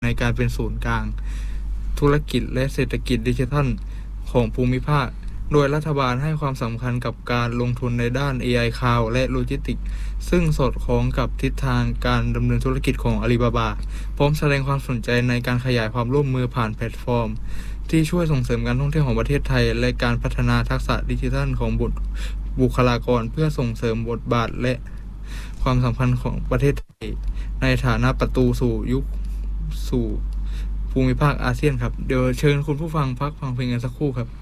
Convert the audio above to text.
การเป็นศูนย์กลางธุรกิจและเศรษฐกิจดิจิทัลของภูมิภาคโดยรัฐบาลให้ความสำคัญกับการลงทุนในด้าน AI Cloud และโลจิสติกส์ซึ่งสอดคล้องกับทิศทางการดำเนินธุรกิจของอาลีบาบาพร้อมแสดงความสนใจในการขยายความร่วมมือผ่านแพลตฟอร์มที่ช่วยส่งเสริมการท่องเที่ยวของประเทศไทยและการพัฒนาทักษะดิจิทัลของบุคลากรเพื่อส่งเสริมบทบาทและความสัมพันธ์ของประเทศไทยในฐานะประตูสู่ภูมิภาคอาเซียนครับเดี๋ยวเชิญคุณผู้ฟังพักฟังเพลงกันสักครู่ครับ